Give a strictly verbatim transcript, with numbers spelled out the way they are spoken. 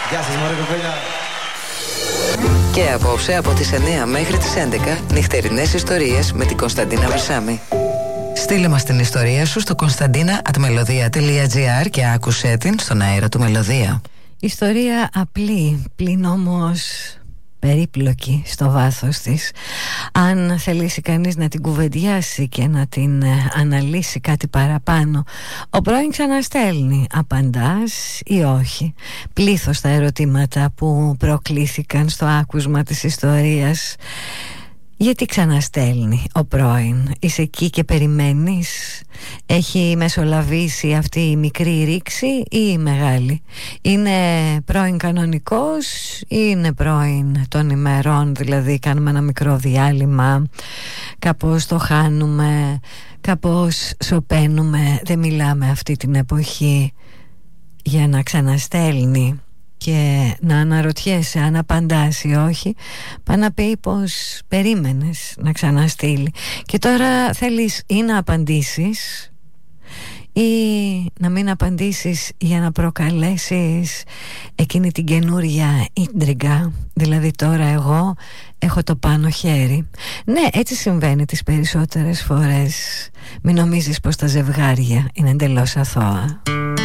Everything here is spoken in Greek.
Γεια σας μωρέ κοπέλια. Και απόψε από τις εννιά μέχρι τις έντεκα νυχτερινές ιστορίες με την Κωνσταντίνα Βρυσάμη. Στείλε μας την ιστορία σου στο κωνσταντίνα at melodia τελεία gr και άκουσέ την στον αέρα του Μελωδία. Ιστορία απλή, πλην όμως περίπλοκη στο βάθος της. Αν θελήσει κανείς να την κουβεντιάσει και να την αναλύσει κάτι παραπάνω, ο πρώην ξαναστέλνει. Απαντάς ή όχι? Πλήθος τα ερωτήματα που προκλήθηκαν στο άκουσμα της ιστορίας. Γιατί ξαναστέλνει ο πρώην? Είσαι εκεί και περιμένεις? Έχει μεσολαβήσει αυτή η μικρή ρήξη ή η μεγάλη? Είναι πρώην κανονικός ή είναι πρώην των ημερών? Δηλαδή κάνουμε ένα μικρό διάλειμμα, κάπως το χάνουμε, κάπως σωπαίνουμε. Δεν μιλάμε αυτή την εποχή για να ξαναστέλνει και να αναρωτιέσαι αν απαντάς ή όχι. Πάει να πει πως περίμενες να ξαναστείλει και τώρα θέλεις ή να απαντήσεις ή να μην απαντήσεις για να προκαλέσεις εκείνη την καινούρια ίντριγκα. Δηλαδή τώρα εγώ έχω το πάνω χέρι. Ναι, έτσι συμβαίνει τις περισσότερες φορές. Μην νομίζεις πως τα ζευγάρια είναι εντελώς αθώα.